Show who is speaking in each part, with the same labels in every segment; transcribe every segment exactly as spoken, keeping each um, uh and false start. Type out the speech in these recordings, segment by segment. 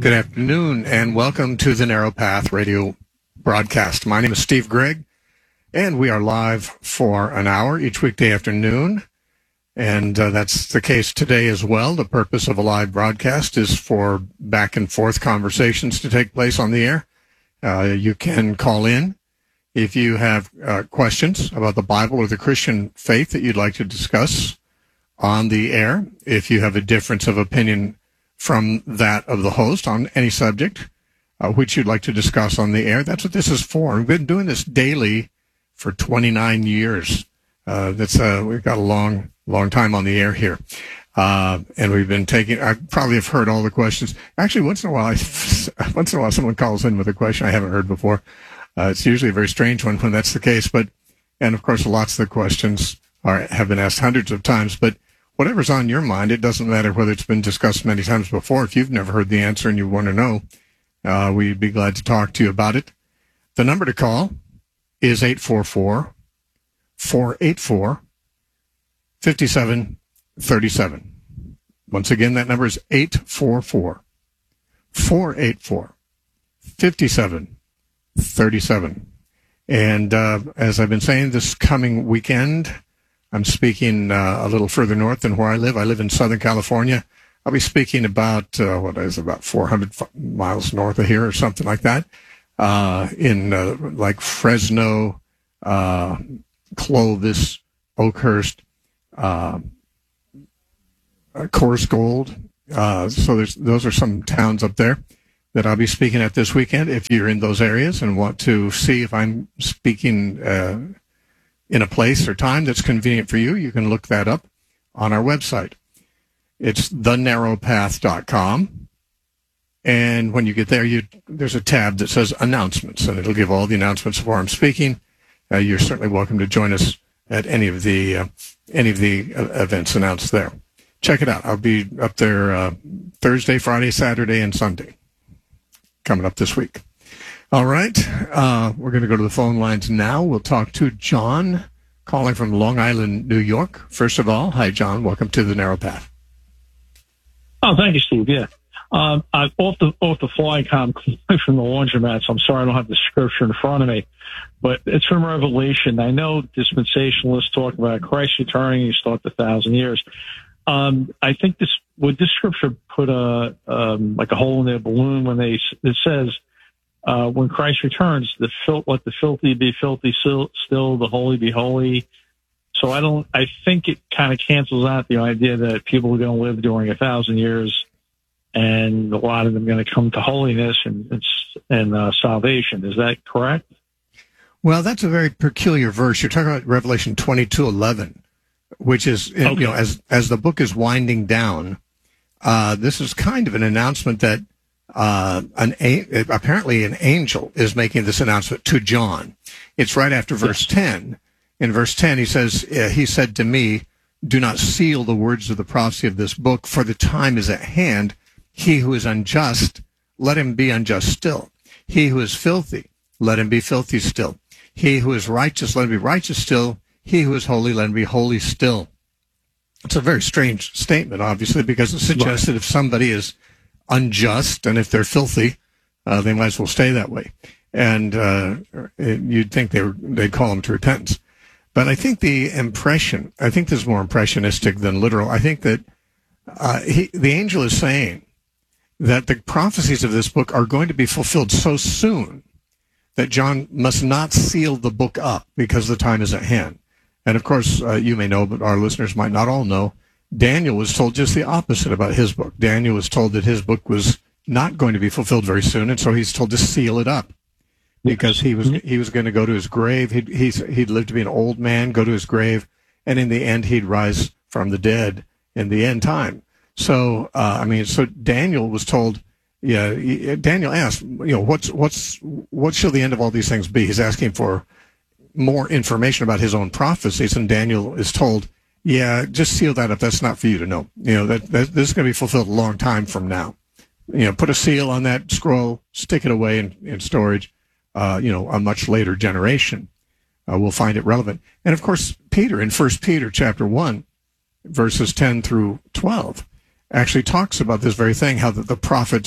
Speaker 1: Good afternoon, and welcome to the Narrow Path radio broadcast. My name is Steve Gregg, and we are live for an hour each weekday afternoon, and uh, that's the case today as well. The purpose of a live broadcast is for back and forth conversations to take place on the air. Uh, you can call in if you have uh, questions about the Bible or the Christian faith that you'd like to discuss on the air. If you have a difference of opinion from that of the host on any subject, uh, which you'd like to discuss on the air, that's what this is for. We've been doing this daily for twenty-nine years. Uh, that's uh, we've got a long, long time on the air here, uh, and we've been taking. I probably have heard all the questions. Actually, once in a while, I, once in a while, someone calls in with a question I haven't heard before. Uh, it's usually a very strange one when that's the case, but and of course, lots of the questions are have been asked hundreds of times, but whatever's on your mind, it doesn't matter whether it's been discussed many times before. If you've never heard the answer and you want to know, uh, we'd be glad to talk to you about it. The number to call is eight four four, four eight four, five seven three seven. Once again, that number is eight four four, four eight four, five seven three seven. And uh, as I've been saying, this coming weekend, I'm speaking uh, a little further north than where I live. I live in Southern California. I'll be speaking about, uh, what is it, about four hundred miles north of here or something like that, uh, in uh, like Fresno, uh, Clovis, Oakhurst, uh, Coors Gold. Uh, so there's, those are some towns up there that I'll be speaking at this weekend. If you're in those areas and want to see if I'm speaking uh in a place or time that's convenient for you, you can look that up on our website. It's the narrow path dot com. And when you get there, you there's a tab that says announcements, and it'll give all the announcements of where I'm speaking. Uh, you're certainly welcome to join us at any of the uh, any of the uh, events announced there. Check it out. I'll be up there uh, Thursday, Friday, Saturday, and Sunday coming up this week. All right, uh, we're going to go to the phone lines now. We'll talk to John, calling from Long Island, New York. First of all, hi, John. Welcome to the Narrow Path.
Speaker 2: Oh, thank you, Steve. Yeah. Um, I'm off the, off the fly com from the laundromat, so I'm sorry I don't have the scripture in front of me. But it's from Revelation. I know dispensationalists talk about Christ returning, you start the thousand years. Um, I think this, would this scripture put a, um, like a hole in their balloon when they, it says, Uh, when Christ returns, the fil- let the filthy be filthy still, still, the holy be holy. So I don't, I think it kind of cancels out the idea that people are going to live during a thousand years and a lot of them are going to come to holiness and, and, and uh, salvation. Is that correct?
Speaker 1: Well, that's a very peculiar verse. You're talking about Revelation twenty-two eleven, which is, okay. you know, as, as the book is winding down, uh, this is kind of an announcement that Uh, an a- apparently an angel is making this announcement to John. It's right after verse yes. ten. In verse ten, he says, uh, he said to me, do not seal the words of the prophecy of this book, for the time is at hand. He who is unjust, let him be unjust still. He who is filthy, let him be filthy still. He who is righteous, let him be righteous still. He who is holy, let him be holy still. It's a very strange statement, obviously, because it suggests right. that if somebody is unjust, and if they're filthy, uh, they might as well stay that way. And uh, it, you'd think they were, they'd call them to repentance. But I think the impression, I think this is more impressionistic than literal. I think that uh, he, the angel is saying that the prophecies of this book are going to be fulfilled so soon that John must not seal the book up because the time is at hand. And of course, uh, you may know, but our listeners might not all know, Daniel was told just the opposite about his book. Daniel was told that his book was not going to be fulfilled very soon, and so he's told to seal it up because he was he was going to go to his grave. He'd, he's, he'd lived to be an old man, go to his grave, and in the end, he'd rise from the dead in the end time. So, uh, I mean, so Daniel was told, yeah, Daniel asked, you know, what's what's what shall the end of all these things be? He's asking for more information about his own prophecies, and Daniel is told, yeah, just seal that up. That's not for you to know. You know, that, that this is going to be fulfilled a long time from now. You know, put a seal on that scroll, stick it away in, in storage. Uh, you know, a much later generation uh, will find it relevant. And of course, Peter in First Peter chapter one, verses ten through twelve, actually talks about this very thing, how the, the prophets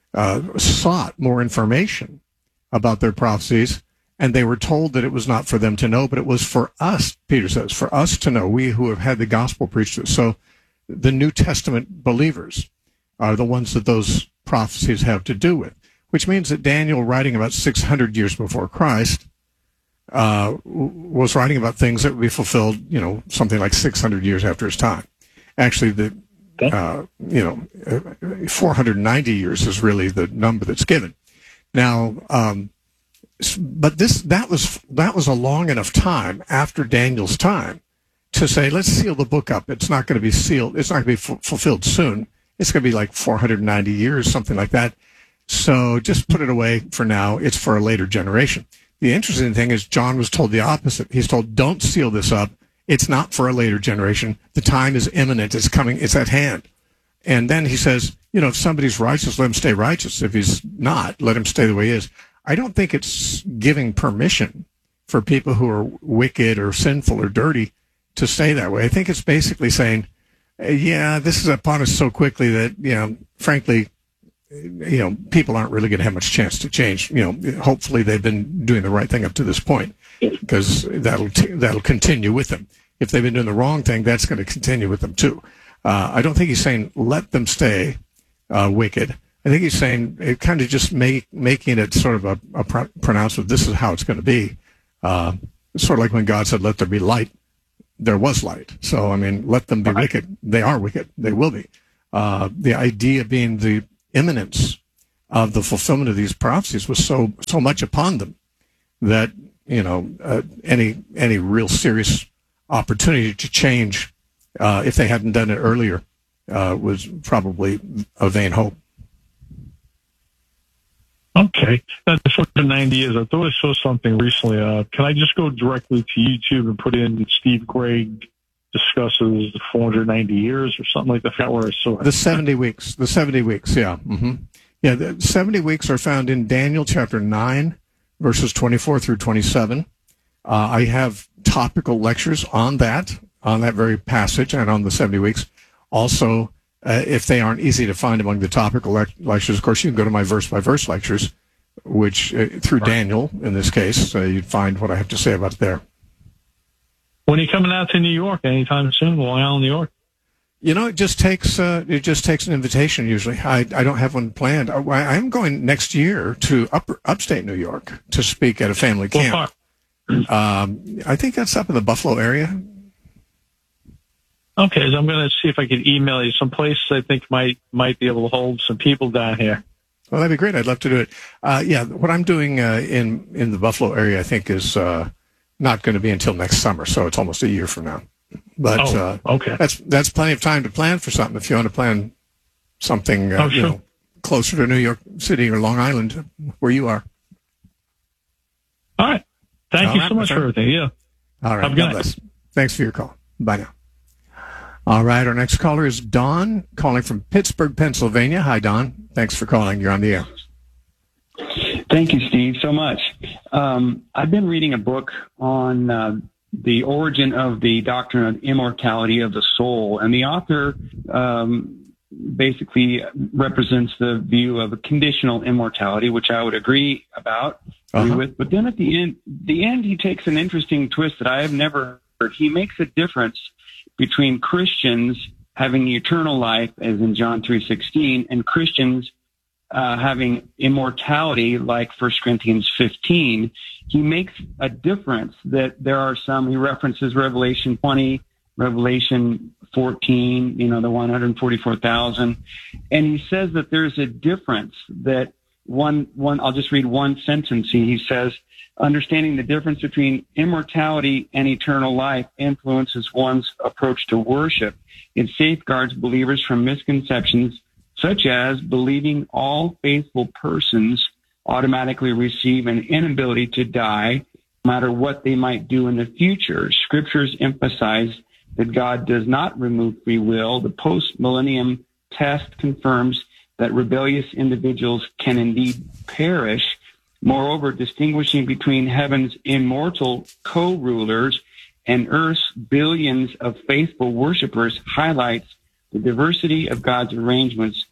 Speaker 1: uh, sought more information about their prophecies, and they were told that it was not for them to know, but it was for us, Peter says, for us to know, we who have had the gospel preached to us. So the New Testament believers are the ones that those prophecies have to do with, which means that Daniel, writing about six hundred years before Christ, uh, was writing about things that would be fulfilled, you know, something like six hundred years after his time. Actually, the, uh, you know, four hundred ninety years is really the number that's given. Now, um, but this, that was, that was a long enough time after Daniel's time to say, let's seal the book up. It's not going to be sealed. It's not going to be f- fulfilled soon. It's going to be like four hundred ninety years, something like that. So just put it away for now. It's for a later generation. The interesting thing is John was told the opposite. He's told, don't seal this up. It's not for a later generation. The time is imminent. It's coming. It's at hand. And then he says, you know, if somebody's righteous, let him stay righteous. If he's not, let him stay the way he is. I don't think it's giving permission for people who are wicked or sinful or dirty to stay that way. I think it's basically saying, yeah, this is upon us so quickly that, you know, frankly, you know, people aren't really going to have much chance to change. You know, hopefully they've been doing the right thing up to this point, because that'll t- that'll continue with them. If they've been doing the wrong thing, that's going to continue with them too. Uh, I don't think he's saying let them stay uh, wicked. I think he's saying it kind of just make, making it sort of a, a pr- pronouncement. This is how it's going to be. Uh, it's sort of like when God said, "Let there be light." There was light. So I mean, let them be
Speaker 2: Right.
Speaker 1: wicked. They are wicked. They will be. Uh, the idea being the imminence of the fulfillment of these prophecies was so so much upon them that, you know, uh, any any real serious opportunity to change, uh, if they hadn't done it earlier, uh, was probably a vain hope.
Speaker 2: Okay. That's for ninety years. I thought I saw something recently. Uh, can I just go directly to YouTube and put in Steve Gregg discusses the four hundred ninety years or something like that? I forgot where I saw it.
Speaker 1: The seventy weeks. The seventy weeks, yeah. Mm-hmm. Yeah, the seventy weeks are found in Daniel chapter nine, verses twenty-four through twenty-seven. Uh, I have topical lectures on that, on that very passage and on the seventy weeks. Also, uh, if they aren't easy to find among the topical le- lectures, of course, you can go to my verse-by-verse lectures, which, uh, through
Speaker 2: Right.
Speaker 1: Daniel, in this case, uh, you'd find what I have to say about it there.
Speaker 2: When are you coming out to New York? Anytime soon? Long Island, New York?
Speaker 1: You know, it just takes uh, it just takes an invitation. Usually, I I don't have one planned. I, I'm going next year to upper, upstate New York to speak at a family
Speaker 2: What
Speaker 1: camp.
Speaker 2: part?
Speaker 1: Um, I think that's up in the Buffalo area.
Speaker 2: Okay, so I'm going to see if I can email you some places I think might might be able to hold some people down here.
Speaker 1: Well, that'd be great. I'd love to do it. Uh, yeah, what I'm doing uh, in in the Buffalo area, I think, is uh, not going to be until next summer. So it's almost a year from now. But
Speaker 2: Oh,
Speaker 1: uh,
Speaker 2: okay.
Speaker 1: that's that's plenty of time to plan for something. If you want to plan something, uh,
Speaker 2: Oh,
Speaker 1: you
Speaker 2: sure.
Speaker 1: know, closer to New York City or Long Island, where you are.
Speaker 2: All right. Thank
Speaker 1: All
Speaker 2: you
Speaker 1: right,
Speaker 2: so
Speaker 1: my
Speaker 2: much
Speaker 1: friend.
Speaker 2: for everything. Yeah.
Speaker 1: All right.
Speaker 2: Have a good
Speaker 1: God
Speaker 2: night.
Speaker 1: bless. Thanks for your call. Bye now. All right. Our next caller is Don, calling from Pittsburgh, Pennsylvania. Hi, Don. Thanks for calling. You're on the air.
Speaker 3: Thank you, Steve, so much. Um, I've been reading a book on uh, the origin of the doctrine of immortality of the soul, and the author um, basically represents the view of a conditional immortality, which I would agree about, agree
Speaker 1: Uh-huh.
Speaker 3: with. But then at the end, the end, he takes an interesting twist that I have never heard. He makes a difference between Christians having eternal life, as in John three sixteen, and Christians uh, having immortality, like First Corinthians fifteen. He makes a difference that there are some, he references Revelation twenty, Revelation fourteen, you know, the one hundred forty-four thousand. And he says that there's a difference that one, one, I'll just read one sentence. He says, understanding the difference between immortality and eternal life influences one's approach to worship. It safeguards believers from misconceptions such as believing all faithful persons automatically receive an inability to die, no matter what they might do in the future. Scriptures emphasize that God does not remove free will. The post-millennium test confirms that rebellious individuals can indeed perish. Moreover, distinguishing between heaven's immortal co-rulers and earth's billions of faithful worshipers highlights the diversity of God's arrangements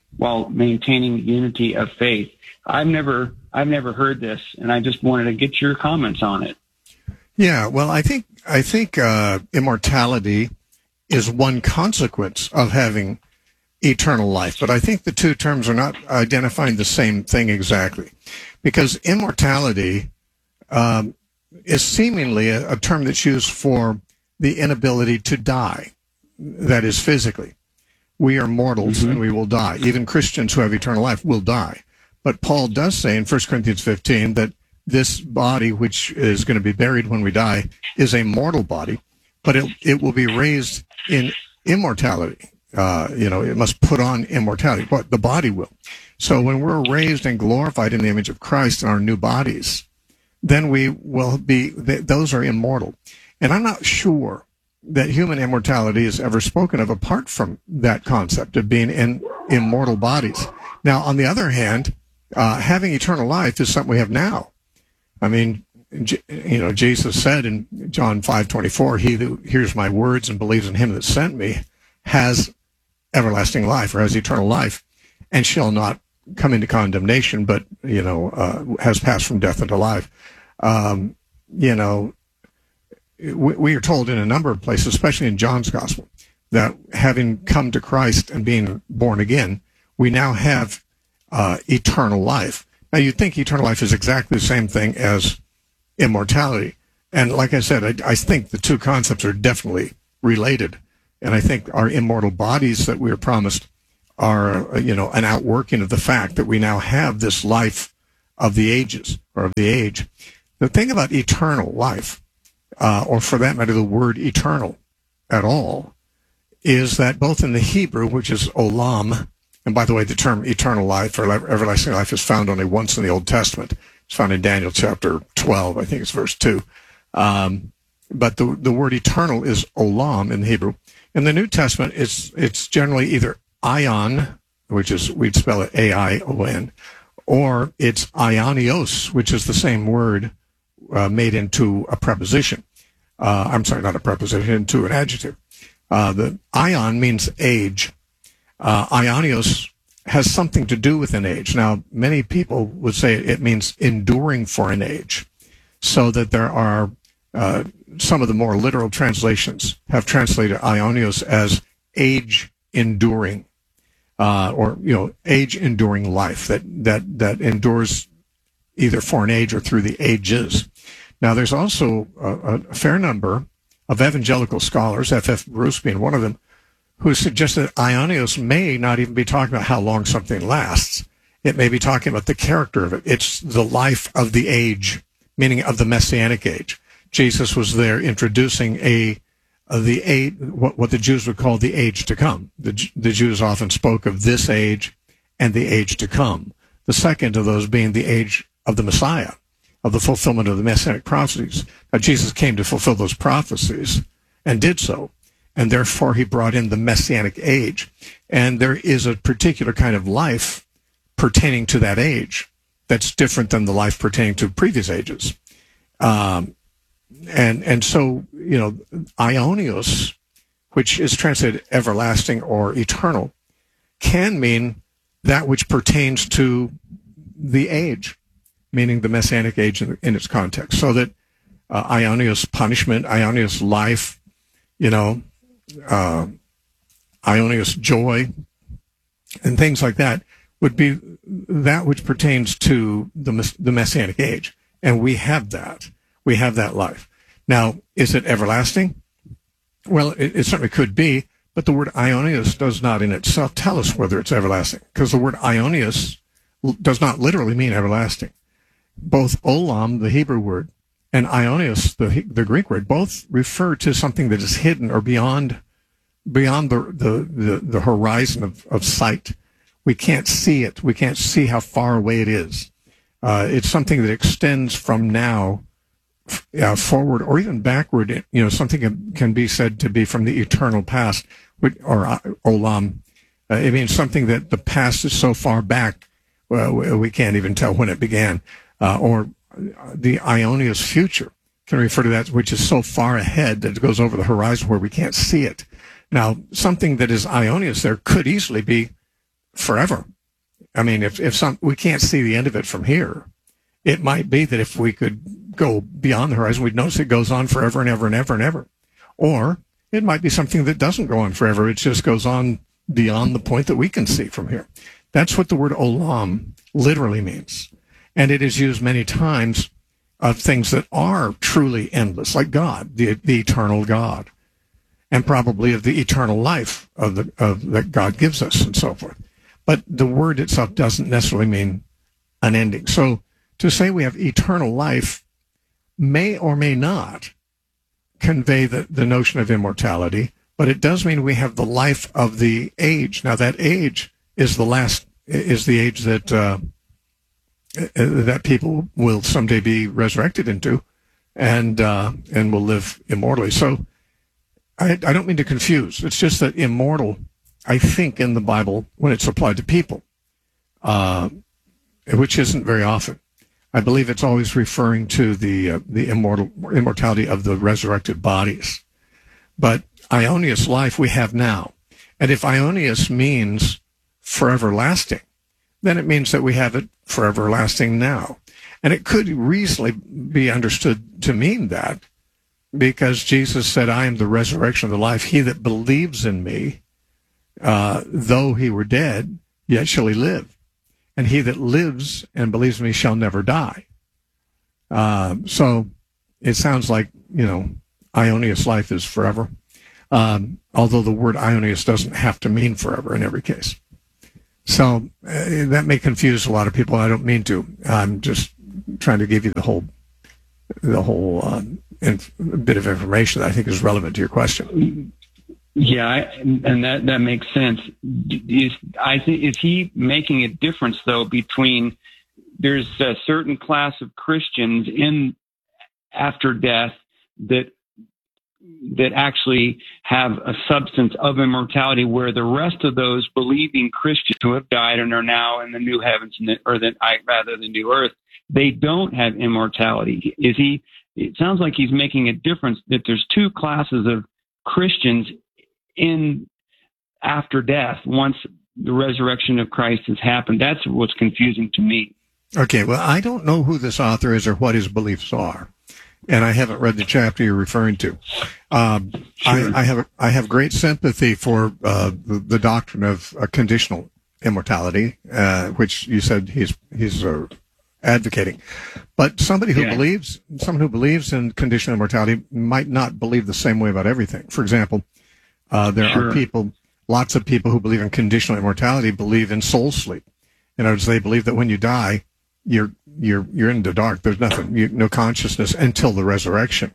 Speaker 3: while maintaining unity of faith. I've never, I've never heard this, and I just wanted to get your comments on it.
Speaker 1: Yeah, well, I think I think uh, immortality is one consequence of having eternal life, but I think the two terms are not identifying the same thing exactly, because immortality um, is seemingly a, a term that's used for the inability to die, that is physically. We are mortals mm-hmm. and we will die. Even Christians who have eternal life will die. But Paul does say in First Corinthians fifteen that this body, which is going to be buried when we die, is a mortal body, but it, it will be raised in immortality. Uh, you know, it must put on immortality, but the body will. So when we're raised and glorified in the image of Christ in our new bodies, then we will be, those are immortal. And I'm not sure that human immortality is ever spoken of apart from that concept of being in immortal bodies. Now, on the other hand, uh, having eternal life is something we have now. I mean, you know, Jesus said in John five twenty-four, he who hears my words and believes in him that sent me has everlasting life, or has eternal life, and shall not come into condemnation, but, you know, uh, has passed from death into life. Um, you know, we, we are told in a number of places, especially in John's gospel, that having come to Christ and being born again, we now have uh, eternal life. Now, you'd think eternal life is exactly the same thing as immortality. And like I said, I, I think the two concepts are definitely related. And I think our immortal bodies that we are promised are, you know, an outworking of the fact that we now have this life of the ages, or of the age. The thing about eternal life, uh, or for that matter, the word eternal at all, is that both in the Hebrew, which is olam, and by the way, the term eternal life or everlasting life is found only once in the Old Testament. It's found in Daniel chapter twelve, I think it's verse two. Um, but the the word eternal is olam in the Hebrew. In the New Testament, it's it's generally either ion, which is, we'd spell it A I O N, or it's ionios, which is the same word uh, made into a preposition. Uh, I'm sorry, not a preposition, into an adjective. Uh, the ion means age. Uh, ionios has something to do with an age. Now, many people would say it means enduring for an age, so that there are uh, some of the more literal translations have translated ionios as age enduring, uh, or, you know, age enduring life that, that, that endures either for an age or through the ages. Now, there's also a, a fair number of evangelical scholars, F F Bruce being one of them, who suggested that ionios may not even be talking about how long something lasts. It may be talking about the character of it. It's the life of the age, meaning of the Messianic age. Jesus was there introducing a, uh, the age, what, what the Jews would call the age to come. The, the Jews often spoke of this age and the age to come. The second of those being the age of the Messiah, of the fulfillment of the Messianic prophecies. Now, Jesus came to fulfill those prophecies and did so, and therefore he brought in the Messianic age. And there is a particular kind of life pertaining to that age that's different than the life pertaining to previous ages. Um, and and so, you know, ionios, which is translated everlasting or eternal, can mean that which pertains to the age, meaning the Messianic age in, in its context. So that uh, ionios punishment, ionios life, you know, uh, ionios joy, and things like that would be that which pertains to the the Messianic age. And we have that. We have that life. Now, is it everlasting? Well, it, it certainly could be, but the word ionios does not in itself tell us whether it's everlasting, because the word ionios does not literally mean everlasting. Both olam, the Hebrew word, and ionios, the the Greek word, both refer to something that is hidden or beyond beyond the the, the, the horizon of, of sight. We can't see it. We can't see how far away it is. Uh, it's something that extends from now uh, forward or even backward. You know, something can, can be said to be from the eternal past, or uh, olam. Uh, it means something that the past is so far back, well, we can't even tell when it began. Uh, or the ionios future can refer to that which is so far ahead that it goes over the horizon where we can't see it. Now, something that is ionios there could easily be forever. I mean, if, if some, we can't see the end of it from here, it might be that if we could go beyond the horizon, we'd notice it goes on forever and ever and ever and ever. Or it might be something that doesn't go on forever. It just goes on beyond the point that we can see from here. That's what the word olam literally means. And it is used many times of things that are truly endless, like God, the, the eternal God, and probably of the eternal life of the, of that God gives us and so forth. But the word itself doesn't necessarily mean an ending. So to say we have eternal life may or may not convey the, the notion of immortality, but it does mean we have the life of the age. Now that age is the last, is the age that, uh, that people will someday be resurrected into and, uh, and will live immortally. So I, I don't mean to confuse. It's just that immortal, I think in the Bible, when it's applied to people, uh, which isn't very often, I believe it's always referring to the uh, the immortal immortality of the resurrected bodies. But Ionius life we have now. And if Ionius means forever lasting, then it means that we have it forever lasting now. And it could reasonably be understood to mean that, because Jesus said, I am the resurrection of the life. He that believes in me, uh, though he were dead, yet shall he live. And he that lives and believes in me shall never die. Uh, so it sounds like, you know, Ionius life is forever. Um, although the word Ionius doesn't have to mean forever in every case. So uh, that may confuse a lot of people. I don't mean to. I'm just trying to give you the whole, the whole uh, inf- bit of information that I think is relevant to your question.
Speaker 3: Yeah, I, and that, that makes sense. Is, I think, is he making a difference, though, between there's a certain class of Christians in after death that that actually have a substance of immortality, where the rest of those believing Christians who have died and are now in the new heavens, and the, or the, rather the new earth, they don't have immortality? Is he? It sounds like he's making a difference, that there's two classes of Christians in after death, once the resurrection of Christ has happened. That's what's confusing to me.
Speaker 1: Okay, well, I don't know who this author is or what his beliefs are, and I haven't read the chapter you're referring to. Um,
Speaker 3: Sure.
Speaker 1: I, I have I have great sympathy for uh, the, the doctrine of uh, conditional immortality, uh, which you said he's he's uh, advocating. But somebody who
Speaker 3: Yeah.
Speaker 1: believes someone who believes in conditional immortality might not believe the same way about everything. For example, Uh, there
Speaker 3: Sure.
Speaker 1: are people, lots of people who believe in conditional immortality believe in soul sleep. In other words, they believe that when you die, you're you're you're in the dark. There's nothing, you, no consciousness until the resurrection.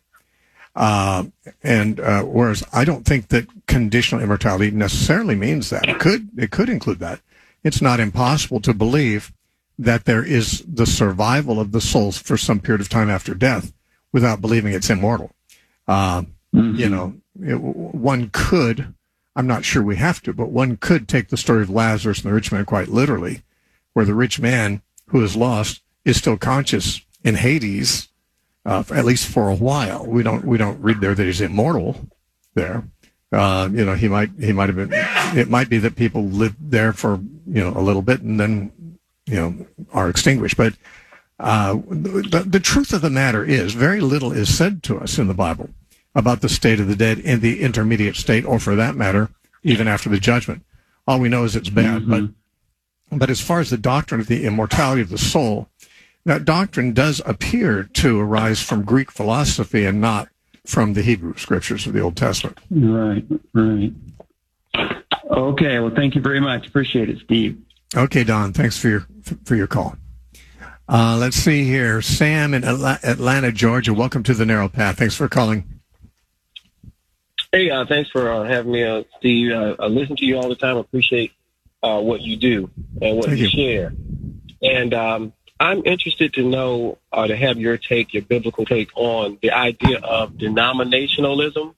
Speaker 1: Uh, and uh, whereas I don't think that conditional immortality necessarily means that. It could it could include that. It's not impossible to believe that there is the survival of the soul for some period of time after death without believing it's immortal. Uh, mm-hmm. You know. It, one could, I'm not sure we have to, but one could take the story of Lazarus and the rich man quite literally, where the rich man who is lost is still conscious in Hades, uh, at least for a while. We don't we don't read there that he's immortal there. Uh, you know, he might he might have been. It might be that people live there for you know a little bit and then you know are extinguished. But uh, the, the truth of the matter is, very little is said to us in the Bible about the state of the dead in the intermediate state, or for that matter, even after the judgment. All we know is it's bad.
Speaker 3: Mm-hmm.
Speaker 1: But but as far as the doctrine of the immortality of the soul, that doctrine does appear to arise from Greek philosophy and not from the Hebrew scriptures of the Old Testament.
Speaker 3: Right, right. Okay, well, thank you very much. Appreciate it, Steve.
Speaker 1: Okay, Don, thanks for your for your call. Uh, let's see here. Sam in Atlanta, Georgia, welcome to the Narrow Path. Thanks for calling.
Speaker 4: Hey, uh, thanks for uh, having me, uh, Steve. Uh, I listen to you all the time. I appreciate uh, what you do and what
Speaker 1: Thank
Speaker 4: you,
Speaker 1: you
Speaker 4: share. And um, I'm interested to know, uh, to have your take, your biblical take on the idea of denominationalism.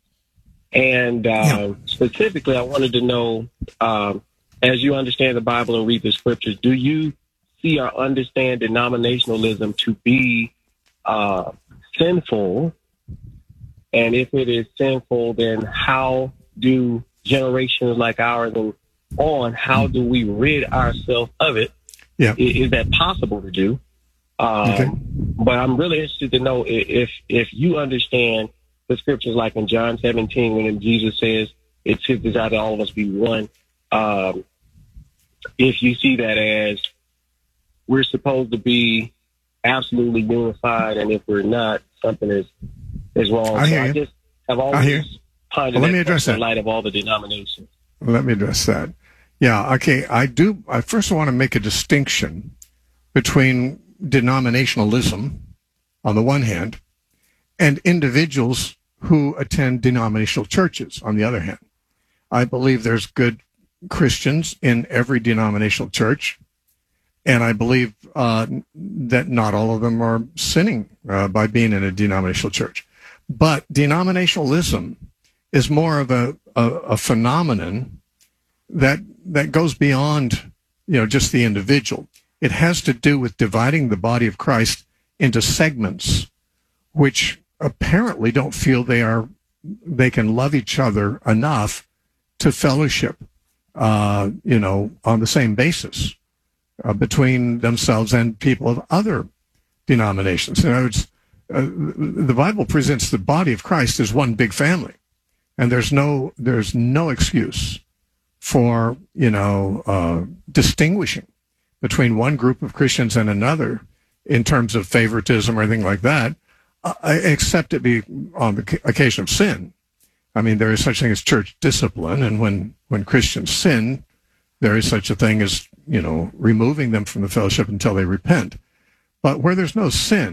Speaker 4: And uh,
Speaker 1: yeah.
Speaker 4: specifically, I wanted to know, um, as you understand the Bible and read the scriptures, do you see or understand denominationalism to be uh, sinful? And if it is sinful, then how do generations like ours and on how do we rid ourselves of it.
Speaker 1: Yeah.
Speaker 4: Is, is that possible to do? Um,
Speaker 1: Okay.
Speaker 4: But I'm really interested to know if if you understand the scriptures, like in John seventeen, when Jesus says it's his desire that all of us be one. Um, if you see that as we're supposed to be absolutely unified, and if we're not, something is is wrong.
Speaker 1: I hear
Speaker 4: so I
Speaker 1: you.
Speaker 4: just have
Speaker 1: I hear
Speaker 4: always pondered
Speaker 1: Well, let
Speaker 4: that
Speaker 1: me address
Speaker 4: question in
Speaker 1: that.
Speaker 4: light of all the denominations.
Speaker 1: Let me address that. Yeah, okay. I do. I first want to make a distinction between denominationalism on the one hand and individuals who attend denominational churches on the other hand. I believe there's good Christians in every denominational church, and I believe uh, that not all of them are sinning uh, by being in a denominational church. But denominationalism is more of a, a, a phenomenon that that goes beyond, you know, just the individual. It has to do with dividing the body of Christ into segments, which apparently don't feel they are they can love each other enough to fellowship, uh, you know, on the same basis uh, between themselves and people of other denominations. In other words, uh, the Bible presents the body of Christ as one big family, and there's no there's no excuse for, you know, uh, distinguishing between one group of Christians and another in terms of favoritism or anything like that, uh, except it be on the occasion of sin. I mean, there is such a thing as church discipline, and when, when Christians sin, there is such a thing as, you know, removing them from the fellowship until they repent. But where there's no sin,